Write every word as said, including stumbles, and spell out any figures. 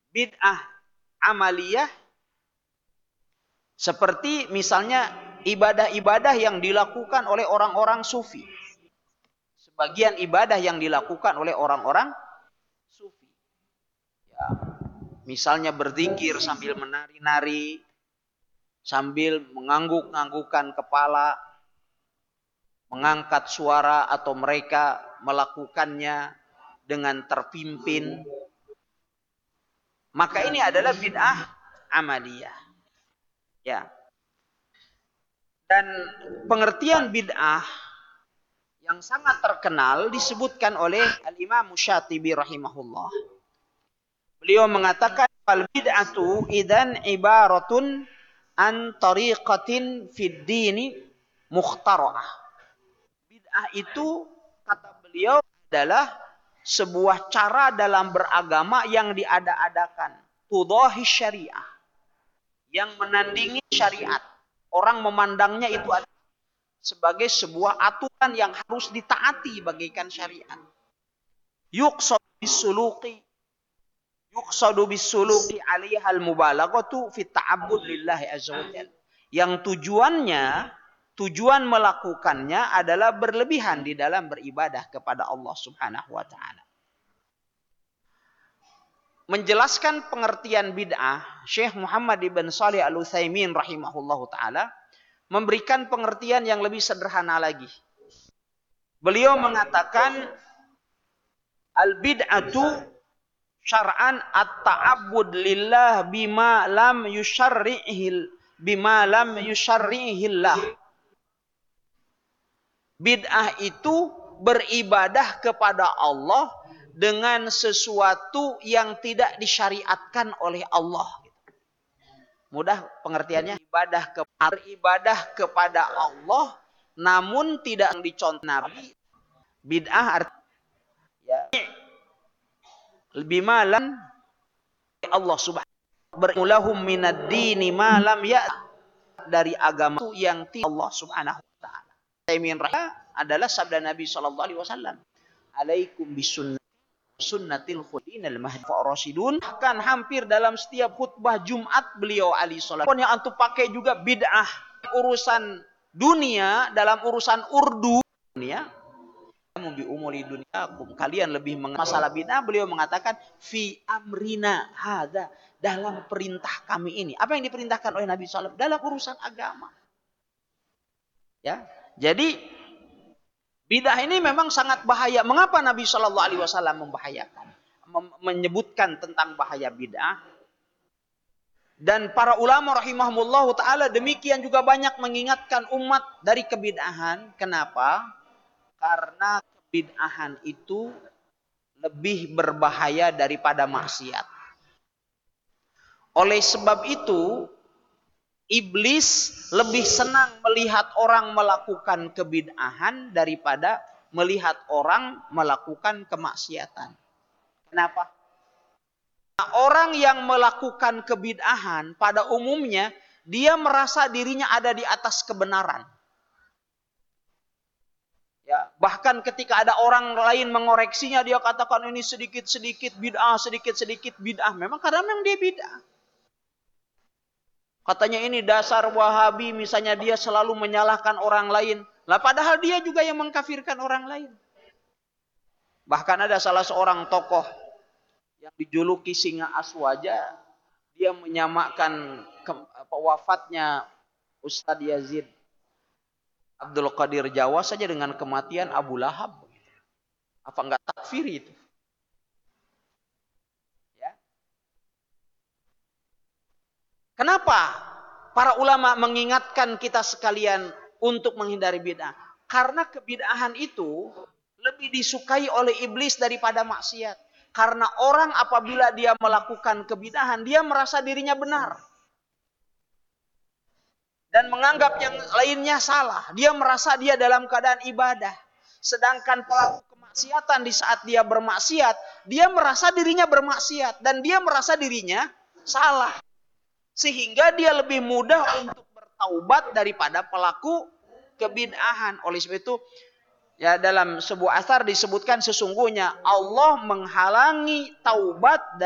bid'ah amaliyah seperti misalnya ibadah-ibadah yang dilakukan oleh orang-orang sufi. Sebagian ibadah yang dilakukan oleh orang-orang sufi. Ya, misalnya berzikir sambil menari-nari, sambil mengangguk-anggukan kepala, mengangkat suara, atau mereka melakukannya dengan terpimpin. Maka ini adalah bid'ah amaliyah. Ya. Dan pengertian bid'ah yang sangat terkenal disebutkan oleh Al-Imam Syatibi rahimahullah. Beliau mengatakan al bid'atu idzan ibaratun an tariqatin fid dini mukhtara'ah. Bid'ah itu kata beliau adalah sebuah cara dalam beragama yang diada-adakan, tudahi syariah, yang menandingi syariat. Orang memandangnya itu adalah sebagai sebuah aturan yang harus ditaati bagaikan syariat. Yuqsadu bisuluqi yuqsadu bisuluqi 'alaiha al-mubalaghatu fi ta'abbud lillahi azza wa jalla. Yang tujuannya, tujuan melakukannya adalah berlebihan di dalam beribadah kepada Allah Subhanahu wa taala. Menjelaskan pengertian bid'ah, Syekh Muhammad ibn Shalih Al-Utsaimin rahimahullahu taala memberikan pengertian yang lebih sederhana lagi. Beliau mengatakan al-bid'atu syar'an at-ta'abbud lillah bima lam yusyarri'hil bima lam yusyarri'hillah. Bid'ah itu beribadah kepada Allah dengan sesuatu yang tidak disyariatkan oleh Allah. Mudah pengertiannya, ibadah ke beribadah kepada Allah namun tidak dicontoh Nabi. Bid'ah artinya ya lebih malam Allah Subhanahu bermulahum minad dini malam ya dari agama yang tidak Allah Subhanahu wa taala. Taimin adalah sabda Nabi sallallahu alaihi wasallam. Alaikum bisunnah sunnatil khudinal mahdi rasyidun. Kan hampir dalam setiap khutbah Jumat beliau alaihi salam yang antum pakai juga bid'ah urusan dunia, dalam urusan urdu dunia, kamu bi umuri dunyakum, kalian lebih mengenal masalah bid'ah. Beliau mengatakan fi amrina hadza, dalam perintah kami ini. Apa yang diperintahkan oleh Nabi sallallahu alaihi wasallam dalam urusan agama. Ya. Jadi bidah ini memang sangat bahaya. Mengapa Nabi Shallallahu Alaihi Wasallam membahayakan, mem- menyebutkan tentang bahaya bidah? Dan para ulama rahimahumullah taala demikian juga banyak mengingatkan umat dari kebidahan. Kenapa? Karena kebidahan itu lebih berbahaya daripada maksiat. Oleh sebab itu, iblis lebih senang melihat orang melakukan kebid'ahan daripada melihat orang melakukan kemaksiatan. Kenapa? Nah, orang yang melakukan kebid'ahan pada umumnya dia merasa dirinya ada di atas kebenaran. Ya, bahkan ketika ada orang lain mengoreksinya, dia katakan ini sedikit-sedikit bid'ah, sedikit-sedikit bid'ah. Memang karena memang dia bid'ah. Katanya ini dasar Wahabi, misalnya dia selalu menyalahkan orang lain. Lah padahal dia juga yang mengkafirkan orang lain. Bahkan ada salah seorang tokoh yang dijuluki Singa Aswaja, dia menyamakan ke, apa, wafatnya Ustadz Yazid Abdul Qadir Jawa saja dengan kematian Abu Lahab. Apa enggak takfir itu? Kenapa para ulama mengingatkan kita sekalian untuk menghindari bid'ah? Karena kebid'ahan itu lebih disukai oleh iblis daripada maksiat. Karena orang apabila dia melakukan kebid'ahan, dia merasa dirinya benar. Dan menganggap yang lainnya salah. Dia merasa dia dalam keadaan ibadah. Sedangkan pelaku kemaksiatan di saat dia bermaksiat, dia merasa dirinya bermaksiat. Dan dia merasa dirinya salah. Sehingga dia lebih mudah untuk bertaubat daripada pelaku kebid'ahan. Oleh sebab itu, ya dalam sebuah asar disebutkan sesungguhnya Allah menghalangi taubat